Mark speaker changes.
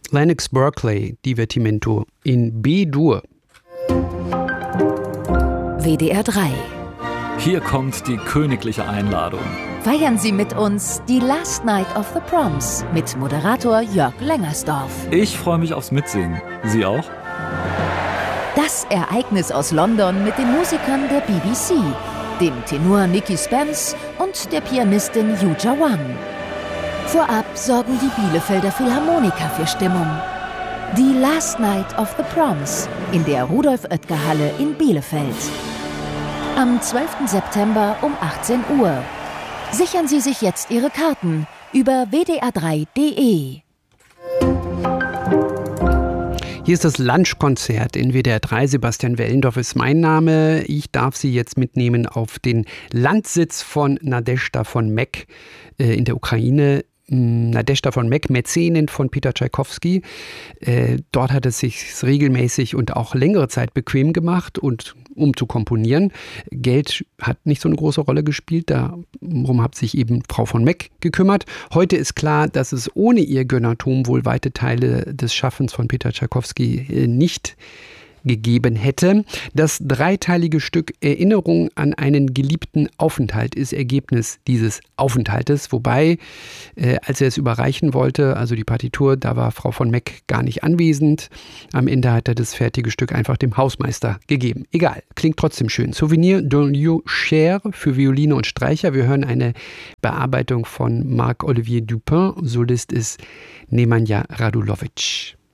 Speaker 1: Lennox Berkeley, Divertimento in B-Dur.
Speaker 2: WDR 3.
Speaker 3: Hier kommt die königliche Einladung.
Speaker 2: Feiern Sie mit uns die Last Night of the Proms mit Moderator Jörg Lengersdorf.
Speaker 3: Ich freue mich aufs Mitsingen. Sie auch?
Speaker 2: Das Ereignis aus London mit den Musikern der BBC, dem Tenor Nicky Spence und der Pianistin Yuja Wang. Vorab sorgen die Bielefelder Philharmoniker für Stimmung. Die Last Night of the Proms in der Rudolf-Oetker-Halle in Bielefeld. Am 12. September um 18 Uhr. Sichern Sie sich jetzt Ihre Karten über wdr3.de.
Speaker 1: Hier ist das Lunchkonzert in WDR 3. Sebastian Wellendorf ist mein Name. Ich darf Sie jetzt mitnehmen auf den Landsitz von Nadezhda von Meck in der Ukraine. Nadezhda von Meck, Mäzenin von Peter Tschaikowski. Dort hat es sich regelmäßig und auch längere Zeit bequem gemacht, und um zu komponieren. Geld hat nicht so eine große Rolle gespielt, darum hat sich eben Frau von Meck gekümmert. Heute ist klar, dass es ohne ihr Gönnertum wohl weite Teile des Schaffens von Peter Tschaikowski nicht gegeben hätte. Das dreiteilige Stück Erinnerung an einen geliebten Aufenthalt ist Ergebnis dieses Aufenthaltes, wobei, als er es überreichen wollte, also die Partitur, da war Frau von Meck gar nicht anwesend. Am Ende hat er das fertige Stück einfach dem Hausmeister gegeben. Egal, klingt trotzdem schön. Souvenir d'un lieu cher für Violine und Streicher. Wir hören eine Bearbeitung von Marc-Olivier Dupin. Solist ist Nemanja Radulovic.